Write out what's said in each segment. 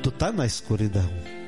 tu está na escuridão,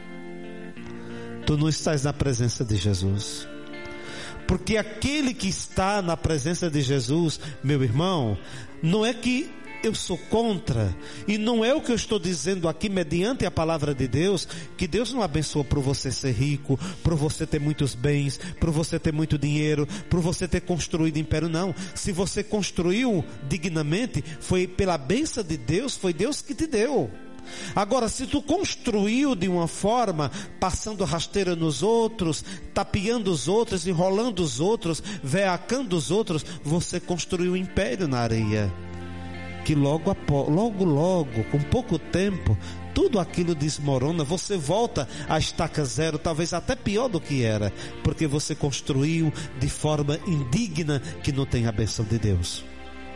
tu não estás na presença de Jesus. Porque aquele que está na presença de Jesus, meu irmão, não é que eu sou contra, e não é o que eu estou dizendo aqui mediante a palavra de Deus, que Deus não abençoa por você ser rico, por você ter muitos bens, por você ter muito dinheiro, por você ter construído império, não. Se você construiu dignamente, foi pela bênção de Deus, foi Deus que te deu. Agora, se tu construiu de uma forma, passando rasteira nos outros, tapeando os outros, enrolando os outros, veacando os outros, você construiu um império na areia, que logo, com pouco tempo, tudo aquilo desmorona, você volta à estaca zero, talvez até pior do que era, porque você construiu de forma indigna, que não tem a bênção de Deus.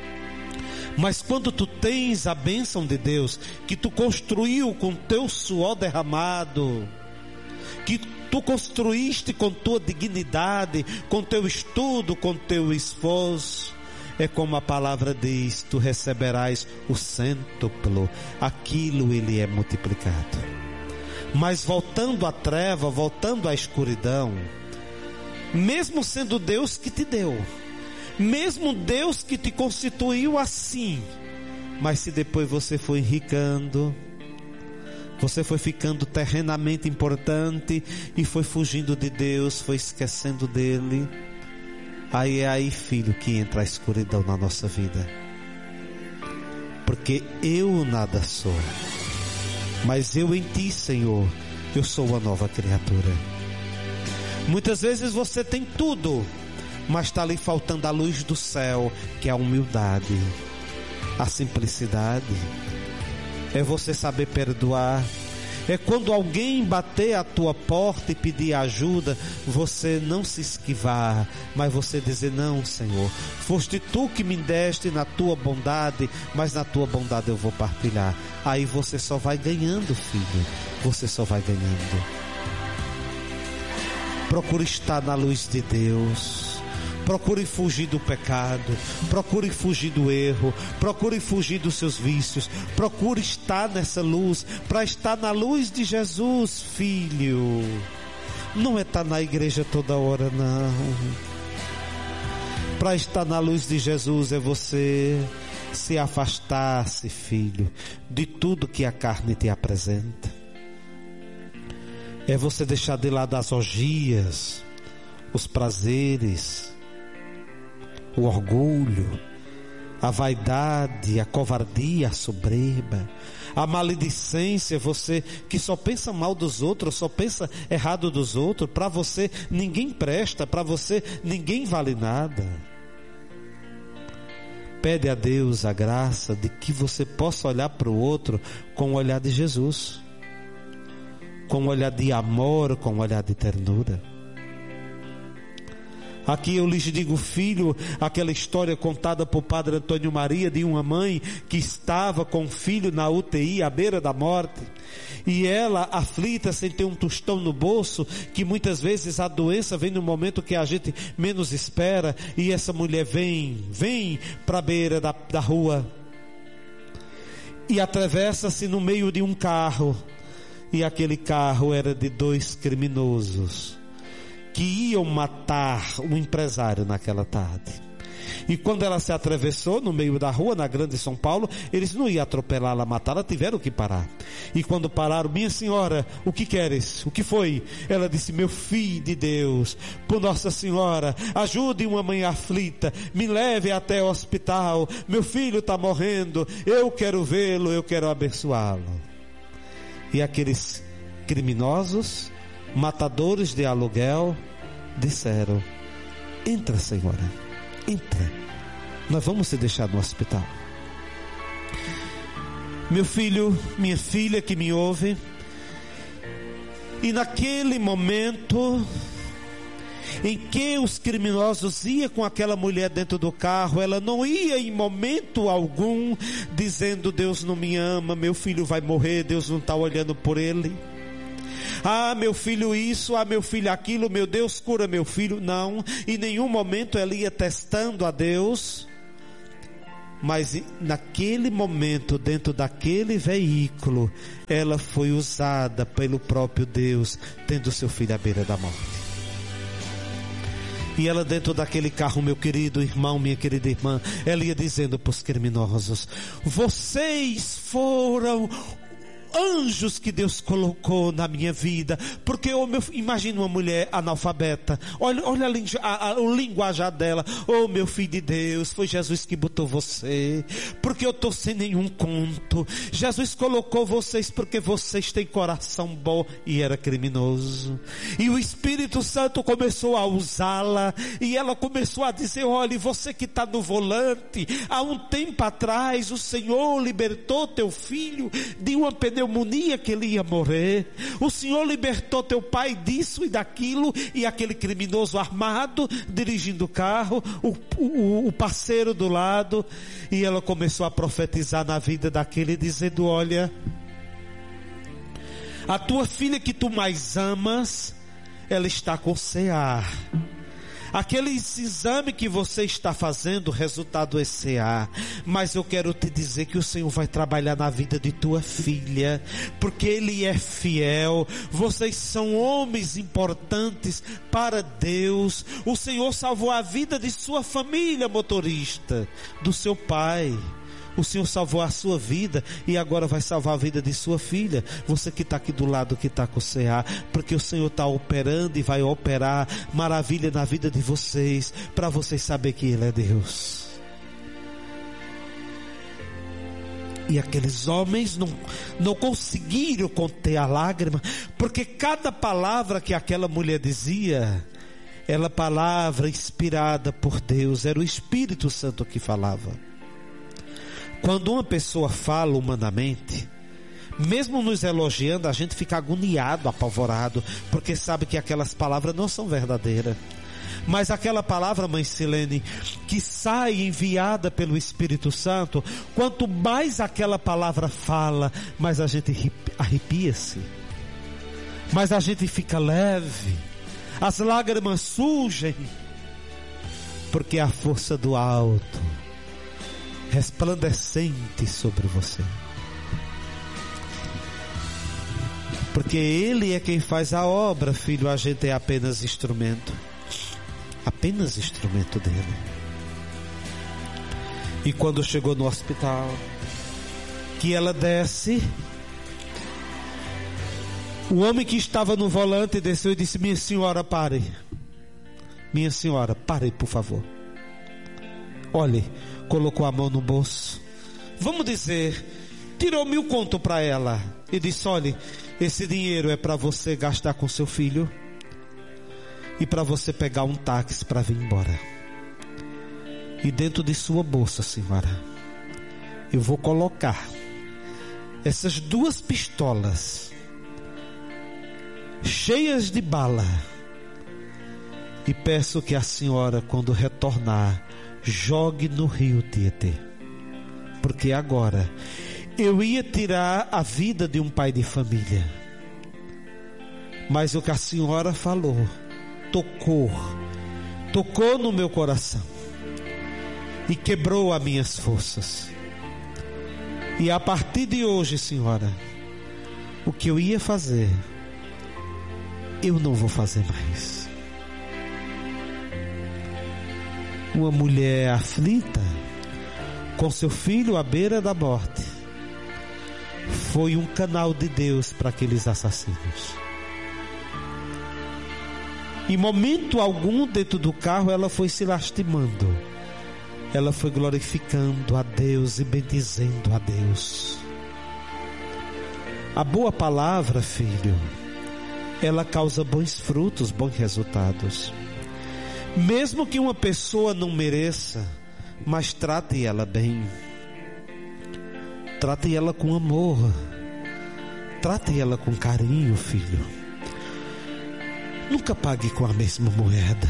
Mas quando tu tens a bênção de Deus, que tu construiu com teu suor derramado, que tu construíste com tua dignidade, com teu estudo, com teu esforço, é como a palavra diz, tu receberás o cêntuplo, aquilo ele é multiplicado. Mas voltando à treva, voltando à escuridão, mesmo sendo Deus que te deu, mesmo Deus que te constituiu assim, mas se depois você foi enricando, você foi ficando terrenamente importante e foi fugindo de Deus, foi esquecendo dele, aí é aí, filho, que entra a escuridão na nossa vida. Porque eu nada sou, mas eu em ti, Senhor, eu sou uma nova criatura. Muitas vezes você tem tudo, mas está ali faltando a luz do céu, que é a humildade, a simplicidade, é você saber perdoar, é quando alguém bater a tua porta e pedir ajuda, você não se esquivar, mas você dizer, não, Senhor, foste tu que me deste na tua bondade, mas na tua bondade eu vou partilhar. Aí você só vai ganhando, filho, você só vai ganhando. Procure estar na luz de Deus, procure fugir do pecado, procure fugir do erro, procure fugir dos seus vícios, procure estar nessa luz, para estar na luz de Jesus, filho. Não é estar na igreja toda hora, não. Para estar na luz de Jesus é você se afastar-se, filho, de tudo que a carne te apresenta. É você deixar de lado as orgias, os prazeres, o orgulho, a vaidade, a covardia, a soberba, a maledicência, você que só pensa mal dos outros, só pensa errado dos outros, para você ninguém presta, para você ninguém vale nada. Pede a Deus a graça de que você possa olhar para o outro com o olhar de Jesus, com um olhar de amor, com um olhar de ternura. Aqui eu lhes digo, filho, aquela história contada por Padre Antônio Maria, de uma mãe que estava com o filho na UTI, à beira da morte, e ela, aflita, sem ter um tostão no bolso, que muitas vezes a doença vem no momento que a gente menos espera, e essa mulher vem para a beira da rua, e atravessa-se no meio de um carro, e aquele carro era de 2 criminosos que iam matar um empresário naquela tarde. E quando ela se atravessou no meio da rua, na Grande São Paulo, eles não iam atropelá-la, matá-la, tiveram que parar. E quando pararam, minha senhora, o que queres? O que foi? Ela disse, meu filho de Deus, por Nossa Senhora, ajude uma mãe aflita, me leve até o hospital, meu filho está morrendo, eu quero vê-lo, eu quero abençoá-lo. E aqueles criminosos, matadores de aluguel, disseram, entra, senhora, entra, nós vamos te deixar no hospital. Meu filho, minha filha que me ouve, e naquele momento em que os criminosos iam com aquela mulher dentro do carro, ela não ia em momento algum dizendo, Deus não me ama, meu filho vai morrer, Deus não está olhando por ele. Ah, meu filho isso, ah, meu filho aquilo, meu Deus cura meu filho. Não, em nenhum momento ela ia testando a Deus Mas naquele momento, dentro daquele veículo, ela foi usada pelo próprio Deus, tendo seu filho à beira da morte. E ela dentro daquele carro, meu querido irmão, minha querida irmã, ela ia dizendo para os criminosos: vocês foram anjos que Deus colocou na minha vida. Porque imagina uma mulher analfabeta, olha o linguajar dela: oh meu filho de Deus, foi Jesus que botou você, porque eu estou sem nenhum conto. Jesus colocou vocês porque vocês têm coração bom. E era criminoso, e o Espírito Santo começou a usá-la, e ela começou a dizer: olha, você que está no volante, há um tempo atrás o Senhor libertou teu filho de uma pneumonia que ele ia morrer. O Senhor libertou teu pai disso e daquilo. E aquele criminoso armado dirigindo o carro, o parceiro do lado. E ela começou a profetizar na vida daquele, dizendo: olha, a tua filha que tu mais amas, ela está com CA. Aquele exame que você está fazendo, o resultado é CA. Mas eu quero te dizer que o Senhor vai trabalhar na vida de tua filha, porque Ele é fiel. Vocês são homens importantes para Deus. O Senhor salvou a vida de sua família, motorista, do seu pai. O Senhor salvou a sua vida e agora vai salvar a vida de sua filha. Você que está aqui do lado, que está com o CA, porque o Senhor está operando e vai operar maravilha na vida de vocês, para vocês saberem que Ele é Deus. E aqueles homens não conseguiram conter a lágrima, porque cada palavra que aquela mulher dizia, era palavra inspirada por Deus, era o Espírito Santo que falava. Quando uma pessoa fala humanamente, mesmo nos elogiando, a gente fica agoniado, apavorado, porque sabe que aquelas palavras não são verdadeiras. Mas aquela palavra, mãe Silene, que sai enviada pelo Espírito Santo, quanto mais aquela palavra fala, mais a gente arrepia-se, mais a gente fica leve, as lágrimas surgem, porque a força do alto resplandecente sobre você, porque Ele é quem faz a obra, filho. A gente é apenas instrumento dele. E quando chegou no hospital, que ela desce, o homem que estava no volante desceu e disse: minha senhora, pare, por favor. Olhe, colocou a mão no bolso, vamos dizer, tirou 1.000 conto para ela e disse: olhe, esse dinheiro é para você gastar com seu filho e para você pegar um táxi para vir embora. E dentro de sua bolsa, senhora, eu vou colocar essas 2 pistolas cheias de bala, e peço que a senhora, quando retornar, jogue no rio Tietê, porque agora eu ia tirar a vida de um pai de família, mas o que a senhora falou tocou no meu coração e quebrou as minhas forças. E a partir de hoje, senhora, o que eu ia fazer, eu não vou fazer mais. Uma mulher aflita, com seu filho à beira da morte, foi um canal de Deus para aqueles assassinos. Em momento algum dentro do carro ela foi se lastimando, ela foi glorificando a Deus e bendizendo a Deus. A boa palavra, filho, ela causa bons frutos, bons resultados. Mesmo que uma pessoa não mereça, mas trate ela bem, trate ela com amor, trate ela com carinho, filho. Nunca pague com a mesma moeda.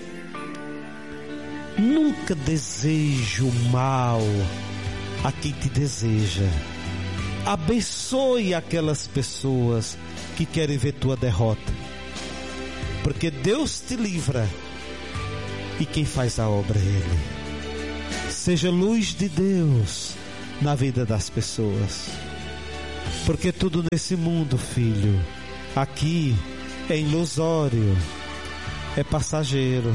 Nunca deseje o mal a quem te deseja. Abençoe aquelas pessoas que querem ver tua derrota, porque Deus te livra e quem faz a obra é Ele. seja luz de Deus na vida das pessoas. Porque tudo nesse mundo, filho, aqui é ilusório, é passageiro.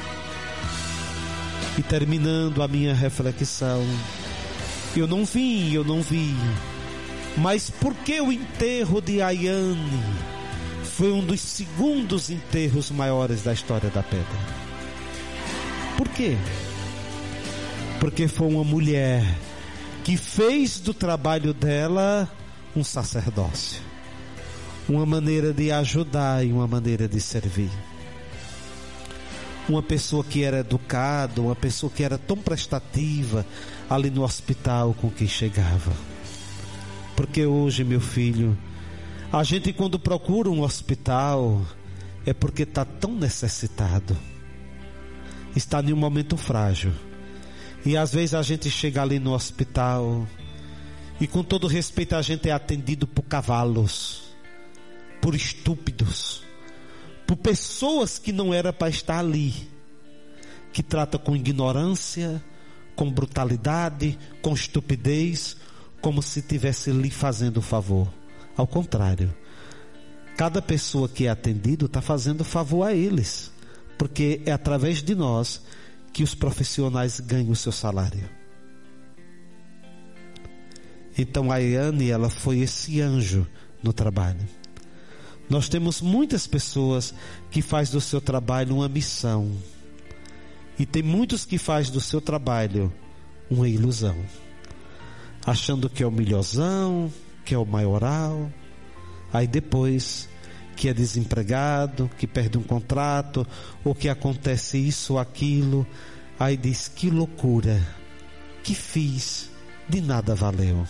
E terminando a minha reflexão, eu não vi, mas por que o enterro de Ayane foi um dos segundos enterros maiores da história da pedra? Por quê? Porque foi uma mulher que fez do trabalho dela um sacerdócio, uma maneira de ajudar e uma maneira de servir. Uma pessoa que era educada, uma pessoa que era tão prestativa ali no hospital com quem chegava. Porque hoje, meu filho, a gente quando procura um hospital é porque está tão necessitado, está em um momento frágil. E às vezes a gente chega ali no hospital e, com todo respeito, a gente é atendido por cavalos, por estúpidos, por pessoas que não era para estar ali, que trata com ignorância, com brutalidade, com estupidez, como se estivesse lhe fazendo favor. Ao contrário, cada pessoa que é atendido está fazendo favor a eles, porque é através de nós que os profissionais ganham o seu salário. Então a Ayane, ela foi esse anjo no trabalho. Nós temos muitas pessoas que fazem do seu trabalho uma missão. E tem muitos que fazem do seu trabalho uma ilusão, achando que é o melhorzão, que é o maioral. Aí depois que é desempregado, que perde um contrato, ou que acontece isso ou aquilo, aí diz: que loucura, que fiz, de nada valeu.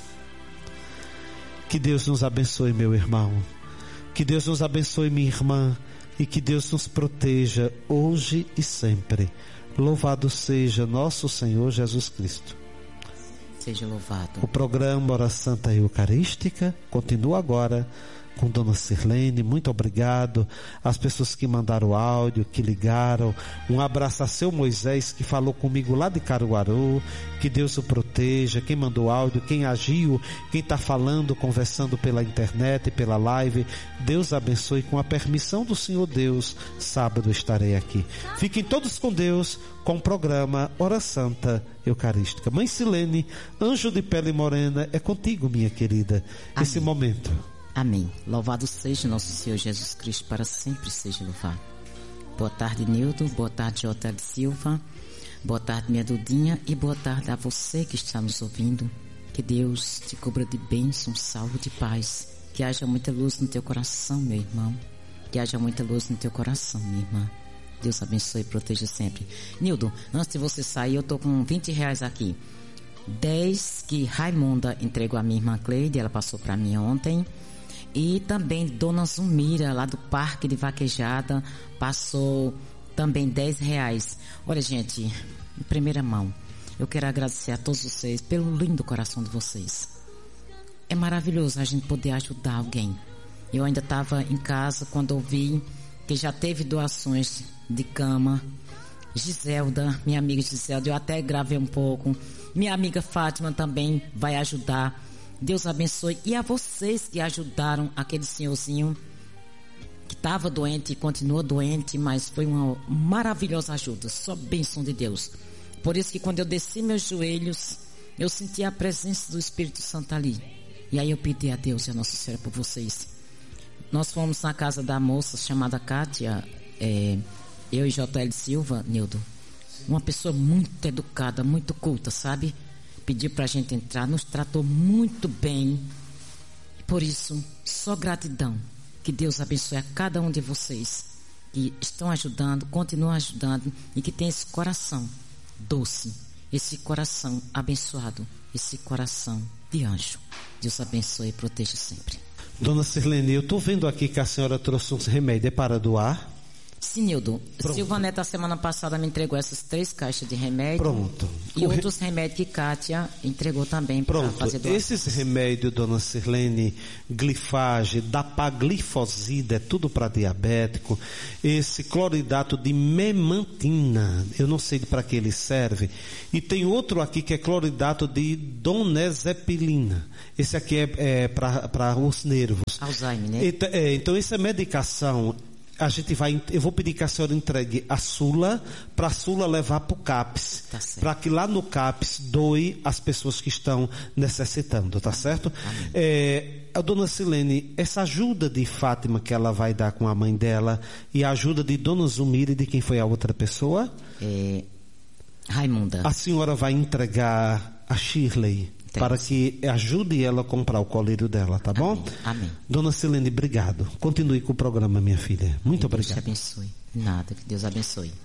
Que Deus nos abençoe, meu irmão. Que Deus nos abençoe, minha irmã, e que Deus nos proteja hoje e sempre. Louvado seja nosso Senhor Jesus Cristo. Seja louvado. O programa Hora Santa Eucarística continua agora com Dona Sirlene. Muito obrigado às pessoas que mandaram áudio, que ligaram. Um abraço a seu Moisés, que falou comigo lá de Caruaru. Que Deus o proteja. Quem mandou áudio, quem agiu, quem está falando, conversando pela internet, pela live. Deus abençoe. Com a permissão do Senhor Deus, sábado estarei aqui. Fiquem todos com Deus, com o programa Hora Santa Eucarística. Mãe Silene, anjo de pele morena, é contigo, minha querida, Amém. Esse momento. Amém. Louvado seja nosso Senhor Jesus Cristo, para sempre seja louvado. Boa tarde, Nildo. Boa tarde, Otélia Silva. Boa tarde, minha Dudinha. E boa tarde a você que está nos ouvindo. Que Deus te cubra de bênção, saúde e paz. Que haja muita luz no teu coração, meu irmão. Que haja muita luz no teu coração, minha irmã. Deus abençoe e proteja sempre. Nildo, antes de você sair, eu estou com R$20 aqui. 10 que Raimunda entregou a minha irmã Cleide, ela passou para mim ontem. E também Dona Zumira, lá do Parque de Vaquejada, passou também R$10. Olha, gente, em primeira mão, eu quero agradecer a todos vocês pelo lindo coração de vocês. É maravilhoso a gente poder ajudar alguém. Eu ainda estava em casa quando ouvi que já teve doações de cama. Giselda, minha amiga Giselda, eu até gravei um pouco. Minha amiga Fátima também vai ajudar. Deus abençoe. E a vocês que ajudaram aquele senhorzinho que estava doente e continua doente, mas foi uma maravilhosa ajuda, só bênção de Deus. Por isso que quando eu desci meus joelhos, eu senti a presença do Espírito Santo ali. E aí eu pedi a Deus e a Nossa Senhora por vocês. Nós fomos na casa da moça chamada Kátia, eu e J.L. Silva, Nildo, uma pessoa muito educada, muito culta, sabe? Pediu pra gente entrar, nos tratou muito bem. Por isso, só gratidão. Que Deus abençoe a cada um de vocês que estão ajudando, continuam ajudando e que tem esse coração doce, esse coração abençoado, esse coração de anjo. Deus abençoe e proteja sempre. Dona Sirlene, eu estou vendo aqui que a senhora trouxe uns remédios para doar. Sinildo, Silvaneta semana passada me entregou essas 3 caixas de remédio. Pronto. E outros remédios que Kátia entregou também para fazer doação. Esses remédios, dona Sirlene, glifage, dapaglifosida, é tudo para diabético. Esse cloridato de memantina, eu não sei para que ele serve. E tem outro aqui que é cloridato de donezepilina. Esse aqui é para os nervos. Alzheimer, né? Então essa medicação, eu vou pedir que a senhora entregue a Sula, para a Sula levar para o CAPS, para que lá no CAPS doe as pessoas que estão necessitando, tá certo? A dona Silene, essa ajuda de Fátima que ela vai dar com a mãe dela, e a ajuda de dona Zumira e de quem foi a outra pessoa? Raimunda. A senhora vai entregar a Shirley, para que ajude ela a comprar o colírio dela, tá bom? Amém. Dona Silene, obrigado. Continue com o programa, minha filha. Muito obrigado. Deus te abençoe. Nada, que Deus abençoe.